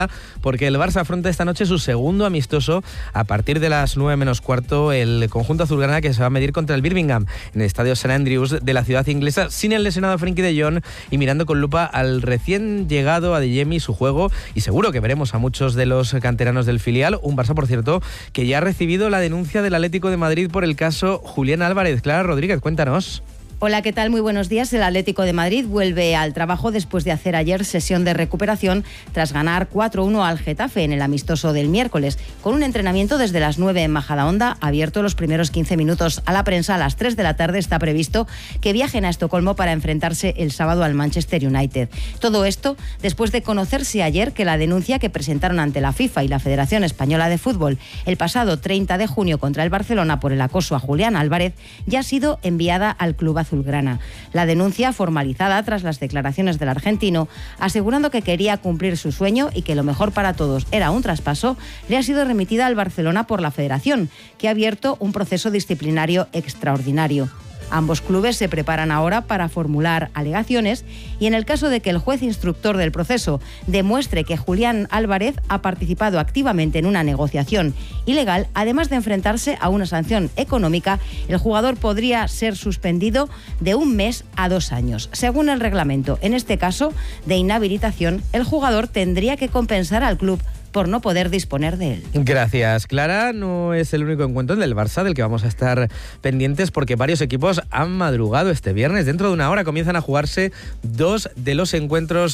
porque el Barça afronta esta noche su segundo amistoso a partir de las 9 menos cuarto, el conjunto azulgrana que se va a medir contra el Birmingham en el estadio St Andrews de la ciudad inglesa, sin el lesionado Frenkie de Jong y mirando con lupa al recién llegado Adeyemi, su juego, y seguro que veremos a muchos de los canteranos del filial. Un Barça, por cierto, que ya ha recibido la denuncia del Atlético de Madrid por el caso Julián Álvarez. Clara Rodríguez, cuéntanos. Hola, ¿qué tal? Muy buenos días. El Atlético de Madrid vuelve al trabajo después de hacer ayer sesión de recuperación tras ganar 4-1 al Getafe en el amistoso del miércoles, con un entrenamiento desde las 9 en Majadahonda, abierto los primeros 15 minutos a la prensa. A las 3 de la tarde está previsto que viajen a Estocolmo para enfrentarse el sábado al Manchester United. Todo esto después de conocerse ayer que la denuncia que presentaron ante la FIFA y la Federación Española de Fútbol el pasado 30 de junio contra el Barcelona por el acoso a Julián Álvarez ya ha sido enviada al club azulgrana. La denuncia, formalizada tras las declaraciones del argentino, asegurando que quería cumplir su sueño y que lo mejor para todos era un traspaso, le ha sido remitida al Barcelona por la Federación, que ha abierto un proceso disciplinario extraordinario. Ambos clubes se preparan ahora para formular alegaciones y en el caso de que el juez instructor del proceso demuestre que Julián Álvarez ha participado activamente en una negociación ilegal, además de enfrentarse a una sanción económica, el jugador podría ser suspendido de 1 mes a 2 años. Según el reglamento, en este caso de inhabilitación, el jugador tendría que compensar al club por no poder disponer de él. Gracias, Clara. No es el único encuentro del Barça del que vamos a estar pendientes, porque varios equipos han madrugado este viernes. Dentro de una hora comienzan a jugarse 2 de los encuentros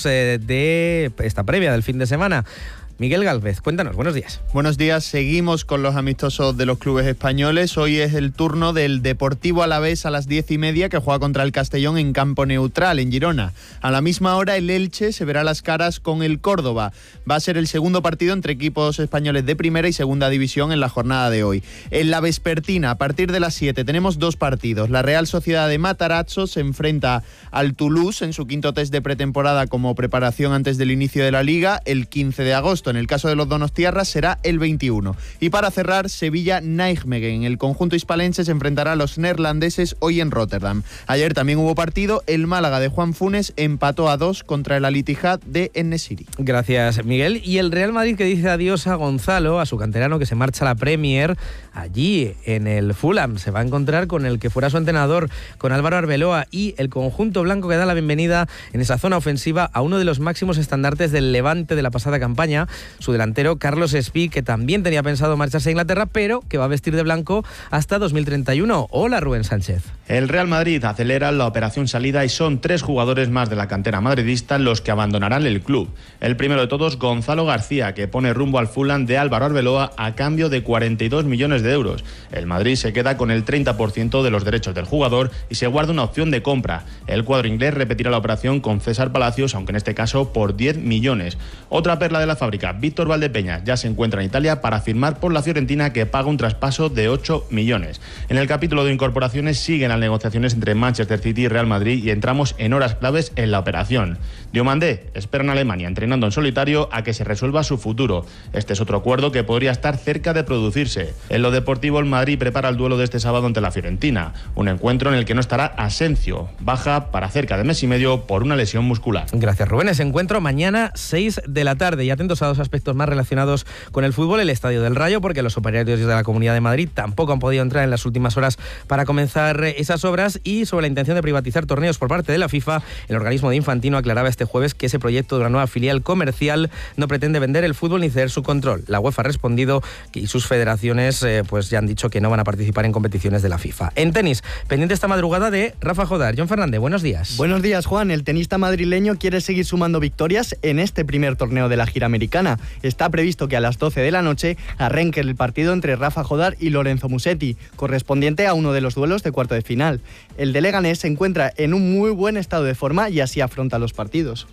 de esta previa del fin de semana. Miguel Gálvez, cuéntanos, buenos días. Buenos días, seguimos con los amistosos de los clubes españoles. Hoy es el turno del Deportivo Alavés a las 10:30, que juega contra el Castellón en campo neutral, en Girona. A la misma hora el Elche se verá las caras con el Córdoba. Va a ser el segundo partido entre equipos españoles de primera y segunda división en la jornada de hoy. En la vespertina, a partir de las 7, tenemos 2 partidos. La Real Sociedad de Matarazzo se enfrenta al Toulouse en su quinto test de pretemporada como preparación antes del inicio de la Liga, el 15 de agosto. En el caso de los donostiarras será el 21. Y para cerrar, Sevilla-Nijmegen. El conjunto hispalense se enfrentará a los neerlandeses hoy en Rotterdam. Ayer también hubo partido. El Málaga de Juan Funes empató a 2 contra el Al-Ittihad de En-Nesyri. Gracias, Miguel. Y el Real Madrid, que dice adiós a Gonzalo, a su canterano que se marcha a la Premier. Allí, en el Fulham, se va a encontrar con el que fuera su entrenador, con Álvaro Arbeloa, y el conjunto blanco que da la bienvenida en esa zona ofensiva a uno de los máximos estandartes del Levante de la pasada campaña, su delantero Carlos Espí, que también tenía pensado marcharse a Inglaterra, pero que va a vestir de blanco hasta 2031. Hola, Rubén Sánchez. El Real Madrid acelera la operación salida y son 3 jugadores más de la cantera madridista los que abandonarán el club. El primero de todos, Gonzalo García, que pone rumbo al Fulham de Álvaro Arbeloa a cambio de 42 millones de euros. El Madrid se queda con el 30% de los derechos del jugador y se guarda una opción de compra. El cuadro inglés repetirá la operación con César Palacios, aunque en este caso por 10 millones. Otra perla de la fábrica, Víctor Valdepeñas, ya se encuentra en Italia para firmar por la Fiorentina, que paga un traspaso de 8 millones. En el capítulo de incorporaciones siguen las negociaciones entre Manchester City y Real Madrid y entramos en horas claves en la operación. Diomandé espera en Alemania, entrenando en solitario, a que se resuelva su futuro. Este es otro acuerdo que podría estar cerca de producirse. En lo deportivo, el Madrid prepara el duelo de este sábado ante la Fiorentina, un encuentro en el que no estará Asensio, baja para cerca de mes y medio por una lesión muscular. Gracias, Rubén. Ese encuentro mañana 6 de la tarde. Y atentos a 2 aspectos más relacionados con el fútbol: el Estadio del Rayo, porque los operarios de la Comunidad de Madrid tampoco han podido entrar en las últimas horas para comenzar esas obras, y sobre la intención de privatizar torneos por parte de la FIFA. El organismo de Infantino aclaraba este jueves que ese proyecto de una nueva filial comercial no pretende vender el fútbol ni ceder su control. La UEFA ha respondido y sus federaciones pues ya han dicho que no van a participar en competiciones de la FIFA. En tenis, pendiente esta madrugada de Rafa Jodar. John Fernández, buenos días. Buenos días, Juan. El tenista madrileño quiere seguir sumando victorias en este primer torneo de la gira americana. Está previsto que a las 12 de la noche arranque el partido entre Rafa Jodar y Lorenzo Musetti, correspondiente a uno de los duelos de cuarto de final. El de Leganés se encuentra en un muy buen estado de forma y así afronta los partidos.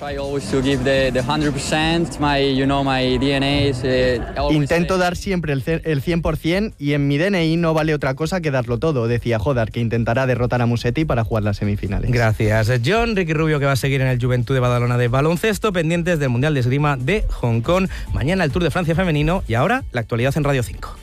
Intento dar siempre el 100% y en mi DNI no vale otra cosa que darlo todo, decía Jodar, que intentará derrotar a Musetti para jugar las semifinales. Gracias, John. Ricky Rubio, que va a seguir en el Juventud de Badalona de baloncesto, pendientes del Mundial de Esgrima de Hong Kong. Mañana el Tour de Francia femenino y ahora la actualidad en Radio 5.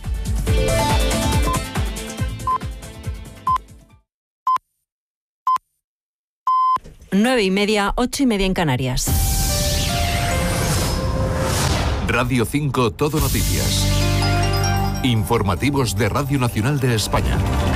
Nueve y media, 8:30 en Canarias. Radio 5 Todo Noticias. Informativos de Radio Nacional de España.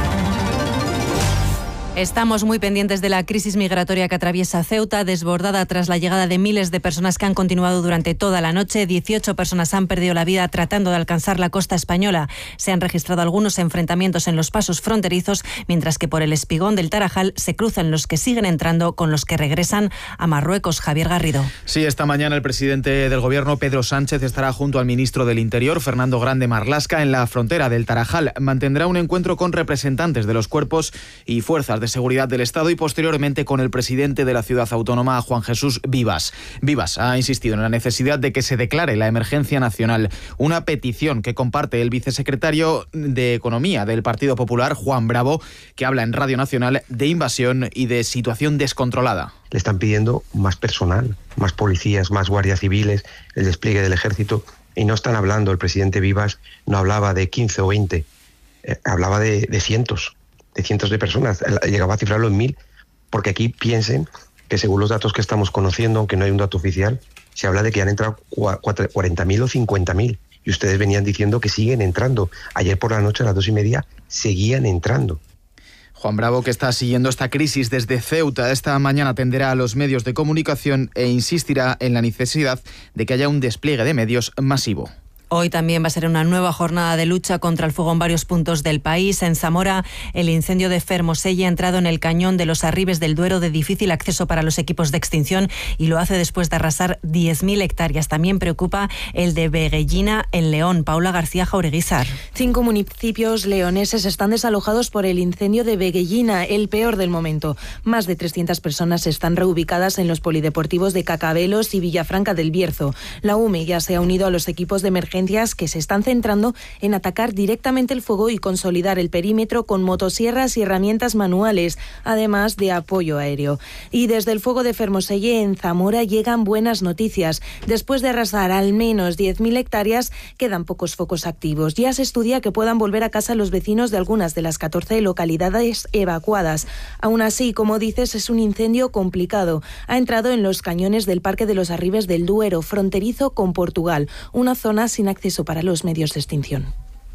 Estamos muy pendientes de la crisis migratoria que atraviesa Ceuta, desbordada tras la llegada de miles de personas que han continuado durante toda la noche. 18 personas han perdido la vida tratando de alcanzar la costa española. Se han registrado algunos enfrentamientos en los pasos fronterizos, mientras que por el espigón del Tarajal se cruzan los que siguen entrando con los que regresan a Marruecos. Javier Garrido. Sí, esta mañana el presidente del Gobierno, Pedro Sánchez, estará junto al ministro del Interior, Fernando Grande Marlaska, en la frontera del Tarajal. Mantendrá un encuentro con representantes de los cuerpos y fuerzas de seguridad del Estado y posteriormente con el presidente de la ciudad autónoma, Juan Jesús Vivas. Vivas ha insistido en la necesidad de que se declare la emergencia nacional, una petición que comparte el vicesecretario de Economía del Partido Popular, Juan Bravo, que habla en Radio Nacional de invasión y de situación descontrolada. Le están pidiendo más personal, más policías, más guardias civiles, el despliegue del ejército, y no están hablando, el presidente Vivas no hablaba de 15 o 20, hablaba de cientos de personas, llegaba a cifrarlo en 1000, porque aquí piensen que según los datos que estamos conociendo, aunque no hay un dato oficial, se habla de que han entrado 40.000 o 50.000, y ustedes venían diciendo que siguen entrando. Ayer por la noche a las 2:30 seguían entrando. Juan Bravo, que está siguiendo esta crisis desde Ceuta, esta mañana atenderá a los medios de comunicación e insistirá en la necesidad de que haya un despliegue de medios masivo. Hoy también va a ser una nueva jornada de lucha contra el fuego en varios puntos del país. En Zamora, el incendio de Fermoselle ha entrado en el cañón de los Arribes del Duero, de difícil acceso para los equipos de extinción, y lo hace después de arrasar 10.000 hectáreas. También preocupa el de Veguellina, en León. Paula García Jaureguizar. 5 municipios leoneses están desalojados por el incendio de Veguellina, el peor del momento. Más de 300 personas están reubicadas en los polideportivos de Cacabelos y Villafranca del Bierzo. La UME ya se ha unido a los equipos de emergencia que se están centrando en atacar directamente el fuego y consolidar el perímetro con motosierras y herramientas manuales, además de apoyo aéreo. Y desde el fuego de Fermoselle, en Zamora, llegan buenas noticias. Después de arrasar al menos 10.000 hectáreas, quedan pocos focos activos. Ya se estudia que puedan volver a casa los vecinos de algunas de las 14 localidades evacuadas. Aún así, como dices, es un incendio complicado. Ha entrado en los cañones del Parque de los Arribes del Duero, fronterizo con Portugal, una zona sin acceso para los medios de extinción.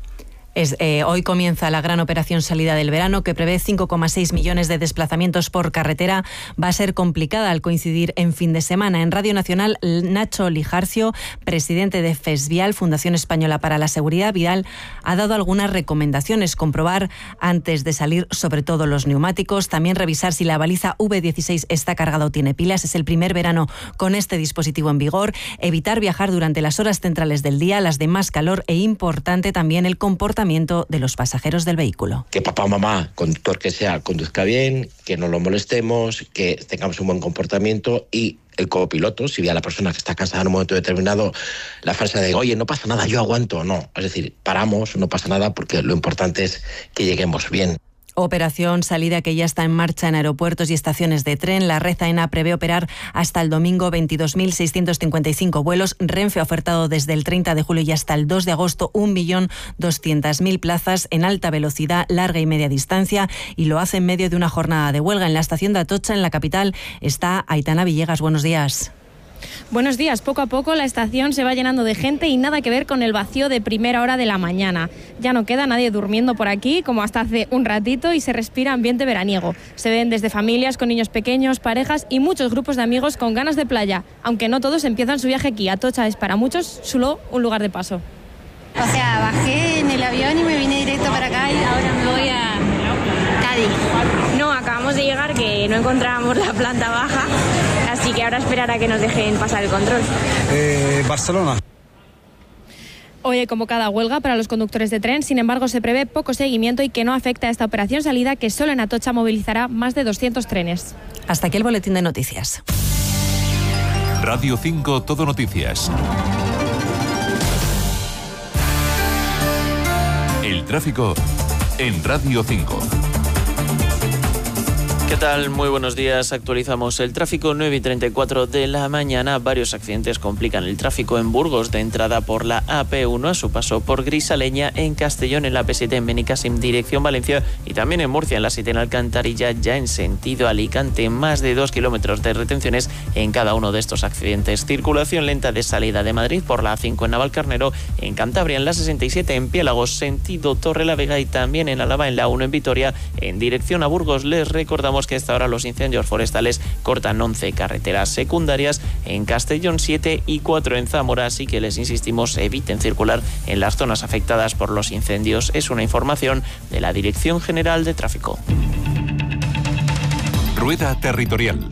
Hoy comienza la gran operación salida del verano, que prevé 5,6 millones de desplazamientos por carretera. Va a ser complicada al coincidir en fin de semana. En Radio Nacional, Nacho Lijarcio, presidente de FESVIAL, Fundación Española para la Seguridad Vial, ha dado algunas recomendaciones: comprobar antes de salir sobre todo los neumáticos, también revisar si la baliza V16 está cargada o tiene pilas. Es el primer verano con este dispositivo en vigor. Evitar viajar durante las horas centrales del día, las de más calor, e importante también el comportamiento de los pasajeros del vehículo. Que papá o mamá, conductor que sea, conduzca bien, que no lo molestemos, que tengamos un buen comportamiento, y el copiloto, si ve a la persona que está cansada en un momento determinado, la frase de oye, no pasa nada, yo aguanto, no. Es decir, paramos, no pasa nada, porque lo importante es que lleguemos bien. Operación salida que ya está en marcha en aeropuertos y estaciones de tren. La Red AENA prevé operar hasta el domingo 22.655 vuelos. Renfe ha ofertado desde el 30 de julio y hasta el 2 de agosto 1.200.000 plazas en alta velocidad, larga y media distancia, y lo hace en medio de una jornada de huelga. En la estación de Atocha, en la capital, está Aitana Villegas. Buenos días. Buenos días. Poco a poco la estación se va llenando de gente y nada que ver con el vacío de primera hora de la mañana. Ya no queda nadie durmiendo por aquí, como hasta hace un ratito, y se respira ambiente veraniego. Se ven desde familias con niños pequeños, parejas y muchos grupos de amigos con ganas de playa. Aunque no todos empiezan su viaje aquí. Atocha es para muchos solo un lugar de paso. O sea, bajé en el avión y me vine directo para acá y ahora me voy a Cádiz. No, acabamos de llegar, que no encontrábamos la planta baja, así que ahora esperar a que nos dejen pasar el control. Barcelona. Hoy hay convocada huelga para los conductores de tren, sin embargo se prevé poco seguimiento y que no afecta a esta operación salida, que solo en Atocha movilizará más de 200 trenes. Hasta aquí el boletín de noticias. Radio 5 Todo Noticias. El tráfico en Radio 5. ¿Qué tal? Muy buenos días. Actualizamos el tráfico 9:34 de la mañana. Varios accidentes complican el tráfico en Burgos, de entrada por la AP1 a su paso por Grisaleña, en Castellón en la P7 en Benicàssim dirección Valencia y también en Murcia en la 7 en Alcantarilla ya en sentido Alicante. Más de 2 kilómetros de retenciones en cada uno de estos accidentes. Circulación lenta de salida de Madrid por la A5 en Navalcarnero, en Cantabria en la 67 en Piélagos sentido Torrelavega y también en Álava en la 1 en Vitoria en dirección a Burgos. Les recordamos que a esta hora los incendios forestales cortan 11 carreteras secundarias en Castellón, 7 y 4 en Zamora, así que les insistimos, eviten circular en las zonas afectadas por los incendios. Es una información de la Dirección General de Tráfico. Rueda Territorial.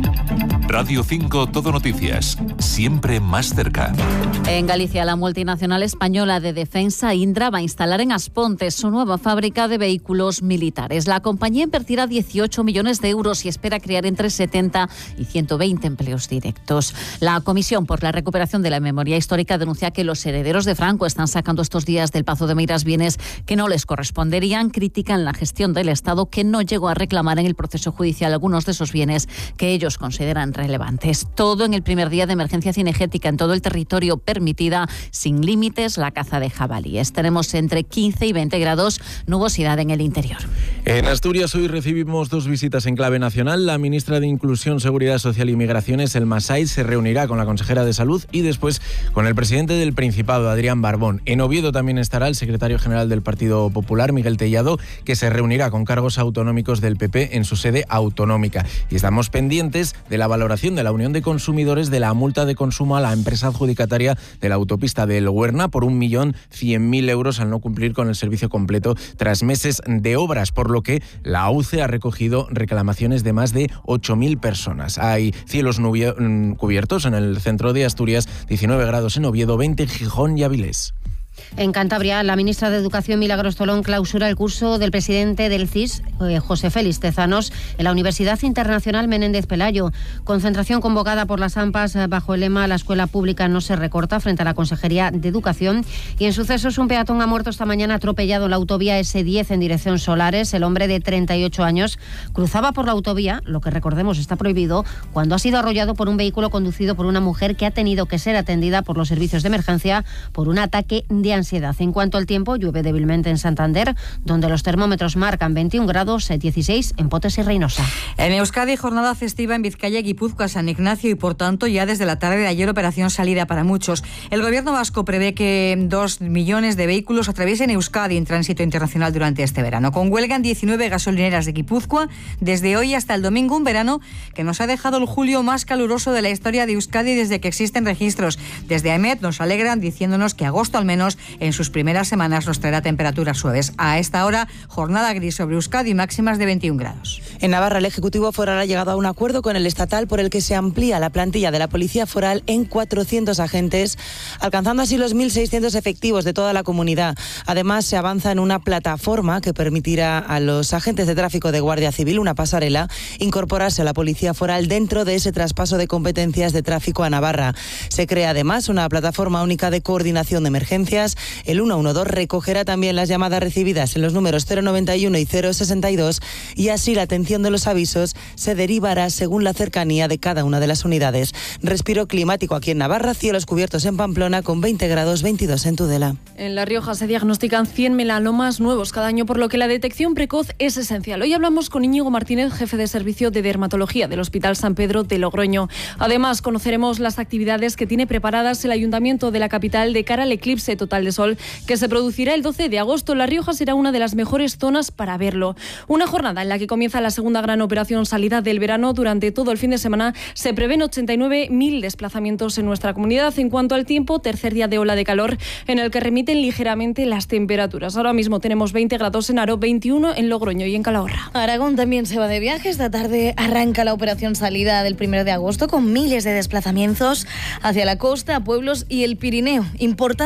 Radio 5 Todo Noticias, siempre más cerca. En Galicia, la multinacional española de defensa Indra va a instalar en Asponte su nueva fábrica de vehículos militares. La compañía invertirá 18 millones de euros y espera crear entre 70 y 120 empleos directos. La Comisión por la Recuperación de la Memoria Histórica denuncia que los herederos de Franco están sacando estos días del Pazo de Meirás bienes que no les corresponderían. Critican la gestión del Estado, que no llegó a reclamar en el proceso judicial algunos de esos bienes que ellos consideran relevantes. Todo en el primer día de emergencia cinegética en todo el territorio, permitida sin límites la caza de jabalíes. Tenemos entre 15 y 20 grados, nubosidad en el interior. En Asturias hoy recibimos 2 visitas en clave nacional. La ministra de Inclusión, Seguridad Social y Migraciones, Elma Saiz, se reunirá con la consejera de Salud y después con el presidente del Principado, Adrián Barbón. En Oviedo también estará el secretario general del Partido Popular, Miguel Tellado, que se reunirá con cargos autonómicos del PP en su sede autonómica. Y estamos pendientes de la valoración de la Unión de Consumidores de la multa de consumo a la empresa adjudicataria de la autopista del Huerna por 1.100.000 euros al no cumplir con el servicio completo tras meses de obras, por lo que la AUCE ha recogido reclamaciones de más de 8.000 personas. Hay cielos cubiertos en el centro de Asturias, 19 grados en Oviedo, 20 en Gijón y Avilés. En Cantabria, la ministra de Educación, Milagros Tolón, clausura el curso del presidente del CIS, José Félix Tezanos, en la Universidad Internacional Menéndez Pelayo. Concentración convocada por las AMPAs bajo el lema «La escuela pública no se recorta» frente a la Consejería de Educación. Y en sucesos, un peatón ha muerto esta mañana atropellado en la autovía S10 en dirección Solares. El hombre de 38 años cruzaba por la autovía, lo que recordemos está prohibido, cuando ha sido arrollado por un vehículo conducido por una mujer que ha tenido que ser atendida por los servicios de emergencia por un ataque de ansiedad. En cuanto al tiempo, llueve débilmente en Santander, donde los termómetros marcan 21 grados, 16 en Potes y Reynosa. En Euskadi, jornada festiva en Vizcaya, Guipúzcoa, San Ignacio y, por tanto, ya desde la tarde de ayer operación salida para muchos. El gobierno vasco prevé que 2 millones de vehículos atraviesen Euskadi en tránsito internacional durante este verano. Con huelga en 19 gasolineras de Guipúzcoa desde hoy hasta el domingo, un verano que nos ha dejado el julio más caluroso de la historia de Euskadi desde que existen registros. Desde AEMET nos alegran diciéndonos que agosto al menos en sus primeras semanas nos traerá temperaturas suaves. A esta hora, jornada gris sobre Euskadi, máximas de 21 grados. En Navarra, el Ejecutivo Foral ha llegado a un acuerdo con el estatal por el que se amplía la plantilla de la Policía Foral en 400 agentes, alcanzando así los 1.600 efectivos de toda la comunidad. Además, se avanza en una plataforma que permitirá a los agentes de tráfico de Guardia Civil, una pasarela, incorporarse a la Policía Foral dentro de ese traspaso de competencias de tráfico a Navarra. Se crea además una plataforma única de coordinación de emergencias. El 112 recogerá también las llamadas recibidas en los números 091 y 062 y así la atención de los avisos se derivará según la cercanía de cada una de las unidades. Respiro climático aquí en Navarra, cielos cubiertos en Pamplona con 20 grados, 22 en Tudela. En La Rioja se diagnostican 100 melanomas nuevos cada año, por lo que la detección precoz es esencial. Hoy hablamos con Íñigo Martínez, jefe de servicio de dermatología del Hospital San Pedro de Logroño. Además, conoceremos las actividades que tiene preparadas el Ayuntamiento de la capital de cara al eclipse total de sol que se producirá el 12 de agosto. La Rioja será una de las mejores zonas para verlo. Una jornada en la que comienza la segunda gran operación salida del verano. Durante todo el fin de semana se prevén 89.000 desplazamientos en nuestra comunidad. En cuanto al tiempo, tercer día de ola de calor en el que remiten ligeramente las temperaturas. Ahora mismo tenemos 20 grados en Aro, 21 en Logroño y en Calahorra. Aragón también se va de viaje. Esta tarde arranca la operación salida del 1 de agosto con miles de desplazamientos hacia la costa, pueblos y el Pirineo. Importante revisar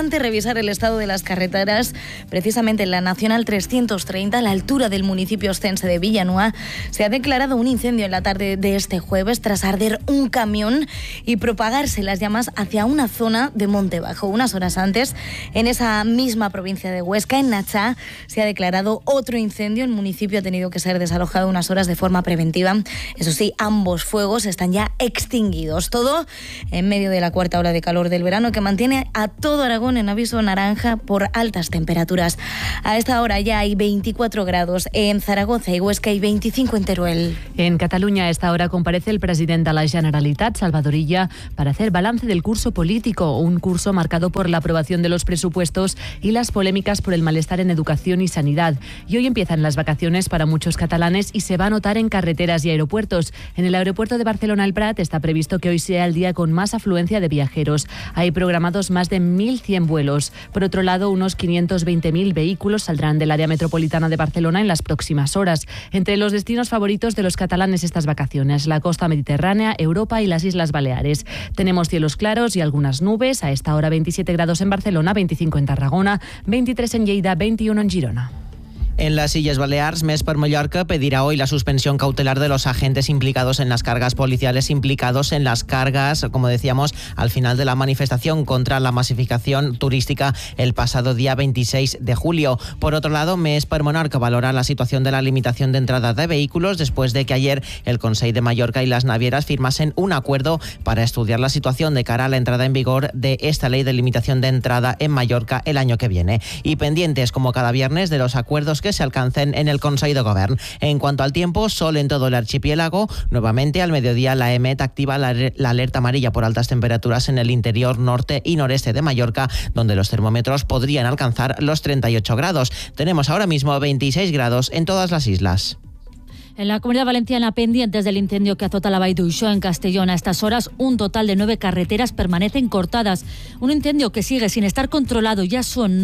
revisar el estado de las carreteras. Precisamente en la Nacional 330, a la altura del municipio ostense de Villanueva, se ha declarado un incendio en la tarde de este jueves tras arder un camión y propagarse las llamas hacia una zona de Monte Bajo. Unas horas antes, en esa misma provincia de Huesca, en Nachá, se ha declarado otro incendio. El municipio ha tenido que ser desalojado unas horas de forma preventiva. Eso sí, ambos fuegos están ya extinguidos. Todo en medio de la cuarta ola de calor del verano que mantiene a todo Aragón en aviso naranja por altas temperaturas. A esta hora ya hay 24 grados en Zaragoza y Huesca y 25 en Teruel. En Cataluña a esta hora comparece el presidente de la Generalitat, Salvador Illa, para hacer balance del curso político, un curso marcado por la aprobación de los presupuestos y las polémicas por el malestar en educación y sanidad. Y hoy empiezan las vacaciones para muchos catalanes y se va a notar en carreteras y aeropuertos. En el aeropuerto de Barcelona El Prat está previsto que hoy sea el día con más afluencia de viajeros. Hay programados más de 1.100 vuelos. Por otro lado, unos 520.000 vehículos saldrán del área metropolitana de Barcelona en las próximas horas. Entre los destinos favoritos de los catalanes estas vacaciones, la costa mediterránea, Europa y las Islas Baleares. Tenemos cielos claros y algunas nubes. A esta hora 27 grados en Barcelona, 25 en Tarragona, 23 en Lleida, 21 en Girona. En las Illes Balears, Més per Mallorca pedirá hoy la suspensión cautelar de los agentes implicados en las cargas policiales, implicados en las cargas, como decíamos, al final de la manifestación contra la masificación turística el pasado día 26 de julio. Por otro lado, Més per Menorca valora la situación de la limitación de entrada de vehículos después de que ayer el Consell de Mallorca y las navieras firmasen un acuerdo para estudiar la situación de cara a la entrada en vigor de esta ley de limitación de entrada en Mallorca el año que viene. Y pendientes, como cada viernes, de los acuerdos que se alcancen en el Consell de Govern. En cuanto al tiempo, sol en todo el archipiélago. Nuevamente, al mediodía, la EMET activa la alerta amarilla por altas temperaturas en el interior norte y noreste de Mallorca, donde los termómetros podrían alcanzar los 38 grados. Tenemos ahora mismo 26 grados en todas las islas. En la Comunidad Valenciana, pendientes del incendio que azota la Vall d'Uixó en Castellón, a estas horas un total de 9 carreteras permanecen cortadas. Un incendio que sigue sin estar controlado. Ya son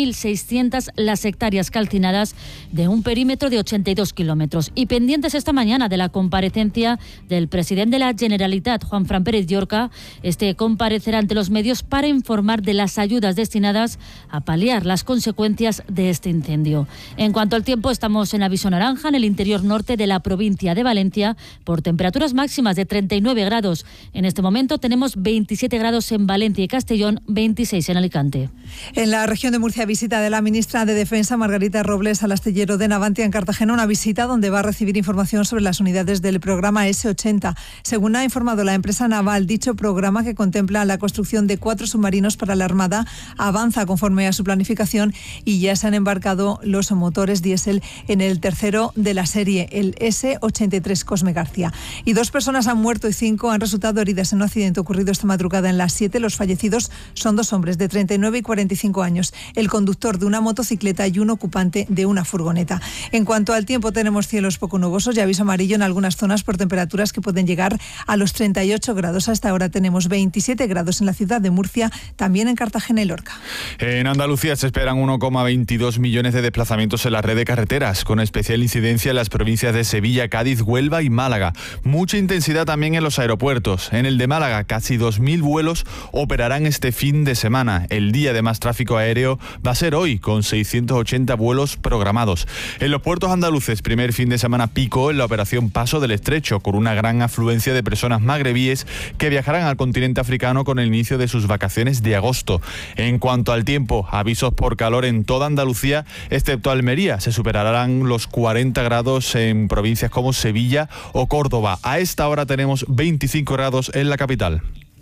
9.600 las hectáreas calcinadas de un perímetro de 82 kilómetros. Y pendientes esta mañana de la comparecencia del presidente de la Generalitat, Juanfran Pérez Llorca. Este comparecerá ante los medios para informar de las ayudas destinadas a paliar las consecuencias de este incendio. En cuanto al tiempo, estamos en aviso naranja en el interior norte de la provincia de Valencia por temperaturas máximas de 39 grados. En este momento tenemos 27 grados en Valencia y Castellón, 26 en Alicante. En la región de Murcia, visita de la ministra de Defensa, Margarita Robles, al astillero de Navantia en Cartagena, una visita donde va a recibir información sobre las unidades del programa S-80. Según ha informado la empresa naval, dicho programa, que contempla la construcción de 4 submarinos para la Armada, avanza conforme a su planificación y ya se han embarcado los motores diésel en el tercero de la serie, el S-83 Cosme García. Y 2 personas han muerto y 5 han resultado heridas en un accidente ocurrido esta madrugada en la 7. Los fallecidos son 2 hombres de 39 y 45 años, el conductor de una motocicleta y un ocupante de una furgoneta. En cuanto al tiempo, tenemos cielos poco nubosos y aviso amarillo en algunas zonas por temperaturas que pueden llegar a los 38 grados. Hasta ahora tenemos 27 grados en la ciudad de Murcia, también en Cartagena y Lorca. En Andalucía se esperan 1,22 millones de desplazamientos en la red de carreteras, con especial incidencia en las provincias de Sevilla, Cádiz, Huelva y Málaga. Mucha intensidad también en los aeropuertos. En el de Málaga, casi 2.000 vuelos operarán este fin de semana. El día de más tráfico aéreo va a ser hoy, con 680 vuelos programados. En los puertos andaluces, primer fin de semana pico en la operación Paso del Estrecho, con una gran afluencia de personas magrebíes que viajarán al continente africano con el inicio de sus vacaciones de agosto. En cuanto al tiempo, avisos por calor en toda Andalucía, excepto Almería. Se superarán los 40 grados en provincias como Sevilla o Córdoba. A esta hora tenemos 25 grados en la capital.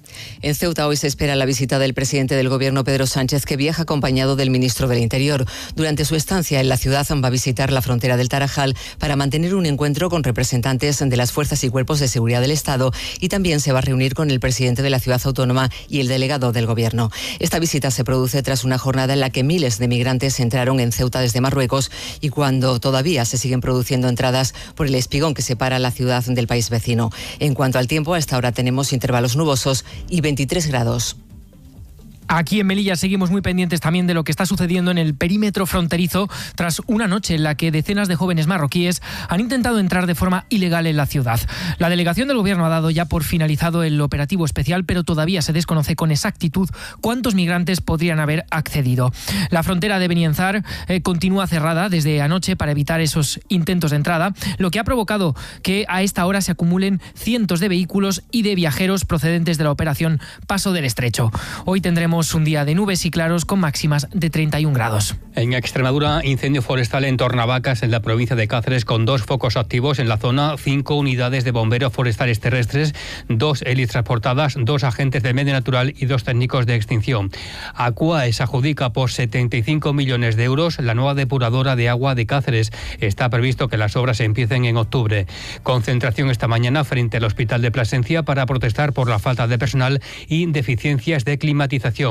En Ceuta hoy se espera la visita del presidente del Gobierno, Pedro Sánchez, que viaja acompañado del ministro del Interior. Durante su estancia en la ciudad va a visitar la frontera del Tarajal para mantener un encuentro con representantes de las fuerzas y cuerpos de seguridad del Estado y también se va a reunir con el presidente de la ciudad autónoma y el delegado del Gobierno. Esta visita se produce tras una jornada en la que miles de migrantes entraron en Ceuta desde Marruecos y cuando todavía se siguen produciendo entradas por el espigón que separa la ciudad del país vecino. En cuanto al tiempo, a esta hora tenemos intervalos nubosos y 23 grados. Aquí en Melilla seguimos muy pendientes también de lo que está sucediendo en el perímetro fronterizo tras una noche en la que decenas de jóvenes marroquíes han intentado entrar de forma ilegal en la ciudad. La delegación del Gobierno ha dado ya por finalizado el operativo especial, pero todavía se desconoce con exactitud cuántos migrantes podrían haber accedido. La frontera de Benienzar continúa cerrada desde anoche para evitar esos intentos de entrada, lo que ha provocado que a esta hora se acumulen cientos de vehículos y de viajeros procedentes de la operación Paso del Estrecho. Hoy tendremos un día de nubes y claros con máximas de 31 grados. En Extremadura, incendio forestal en Tornavacas, en la provincia de Cáceres, con 2 focos activos en la zona, 5 unidades de bomberos forestales terrestres, 2 hélices transportadas, 2 agentes del medio natural y 2 técnicos de extinción. Aquaes adjudica por 75 millones de euros la nueva depuradora de agua de Cáceres. Está previsto que las obras empiecen en octubre. Concentración esta mañana frente al Hospital de Plasencia para protestar por la falta de personal y deficiencias de climatización.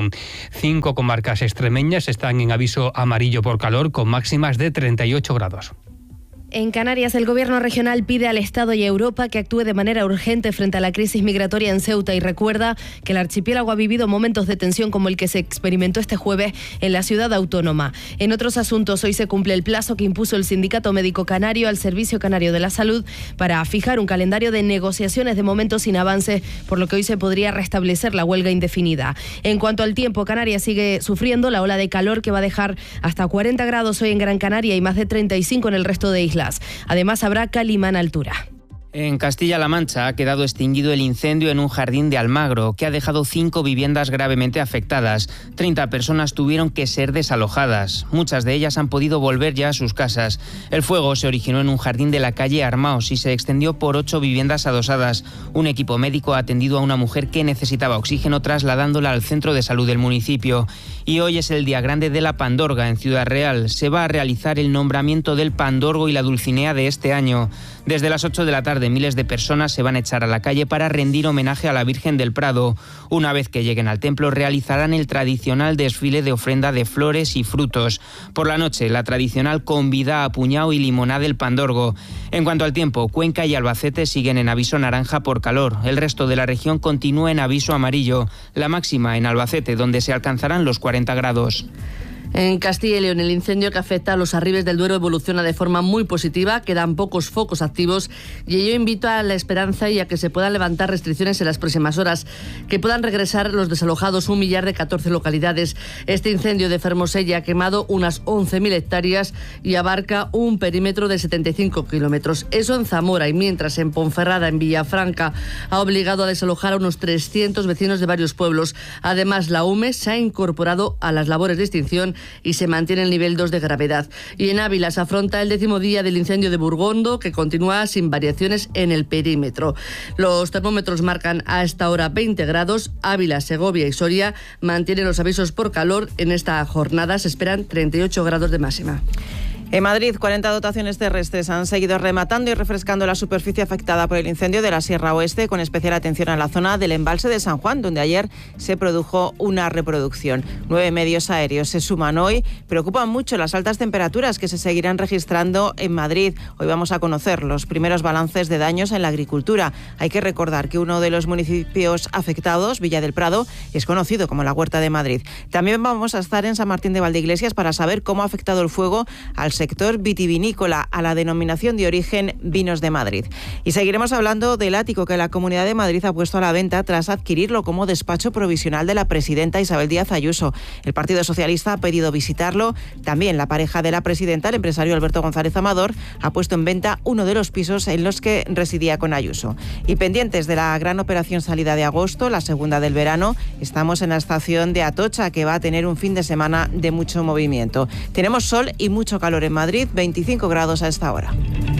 5 comarcas extremeñas están en aviso amarillo por calor con máximas de 38 grados. En Canarias, el Gobierno regional pide al Estado y a Europa que actúe de manera urgente frente a la crisis migratoria en Ceuta y recuerda que el archipiélago ha vivido momentos de tensión como el que se experimentó este jueves en la ciudad autónoma. En otros asuntos, hoy se cumple el plazo que impuso el Sindicato Médico Canario al Servicio Canario de la Salud para fijar un calendario de negociaciones de momento sin avance, por lo que hoy se podría restablecer la huelga indefinida. En cuanto al tiempo, Canarias sigue sufriendo la ola de calor que va a dejar hasta 40 grados hoy en Gran Canaria y más de 35 en el resto de islas. Además, habrá calimán altura. En Castilla-La Mancha ha quedado extinguido el incendio en un jardín de Almagro, que ha dejado 5 viviendas gravemente afectadas. 30 personas tuvieron que ser desalojadas. Muchas de ellas han podido volver ya a sus casas. El fuego se originó en un jardín de la calle Armaos y se extendió por 8 viviendas adosadas. Un equipo médico ha atendido a una mujer que necesitaba oxígeno, trasladándola al centro de salud del municipio. Y hoy es el día grande de la Pandorga en Ciudad Real. Se va a realizar el nombramiento del Pandorgo y la Dulcinea de este año. Desde las 8 de la tarde, miles de personas se van a echar a la calle para rendir homenaje a la Virgen del Prado. Una vez que lleguen al templo, realizarán el tradicional desfile de ofrenda de flores y frutos. Por la noche, la tradicional convida a puñao y limoná del Pandorgo. En cuanto al tiempo, Cuenca y Albacete siguen en aviso naranja por calor. El resto de la región continúa en aviso amarillo. La máxima en Albacete, donde se alcanzarán los 40 grados. En Castilla y León, el incendio que afecta a los Arribes del Duero evoluciona de forma muy positiva, quedan pocos focos activos y ello invita a la esperanza y a que se puedan levantar restricciones en las próximas horas, que puedan regresar los desalojados, un millar de 14 localidades. Este incendio de Fermosella ha quemado unas 11.000 hectáreas y abarca un perímetro de 75 kilómetros. Eso en Zamora, y mientras en Ponferrada, en Villafranca, ha obligado a desalojar a unos 300 vecinos de varios pueblos. Además, la UME se ha incorporado a las labores de extinción y se mantiene el nivel 2 de gravedad. Y en Ávila se afronta el 10º día del incendio de Burgondo, que continúa sin variaciones en el perímetro. Los termómetros marcan a esta hora 20 grados. Ávila, Segovia y Soria mantienen los avisos por calor. En esta jornada se esperan 38 grados de máxima. En Madrid, 40 dotaciones terrestres han seguido rematando y refrescando la superficie afectada por el incendio de la Sierra Oeste, con especial atención a la zona del embalse de San Juan, donde ayer se produjo una reproducción. 9 medios aéreos se suman hoy. Preocupan mucho las altas temperaturas que se seguirán registrando en Madrid. Hoy vamos a conocer los primeros balances de daños en la agricultura. Hay que recordar que uno de los municipios afectados, Villa del Prado, es conocido como la Huerta de Madrid. También vamos a estar en San Martín de Valdeiglesias para saber cómo ha afectado el fuego al sector vitivinícola, a la denominación de origen Vinos de Madrid. Y seguiremos hablando del ático que la Comunidad de Madrid ha puesto a la venta tras adquirirlo como despacho provisional de la presidenta Isabel Díaz Ayuso. El Partido Socialista ha pedido visitarlo. También la pareja de la presidenta, el empresario Alberto González Amador, ha puesto en venta uno de los pisos en los que residía con Ayuso. Y pendientes de la gran operación salida de agosto, la segunda del verano, estamos en la estación de Atocha, que va a tener un fin de semana de mucho movimiento. Tenemos sol y mucho calor en Madrid, 25 grados a esta hora.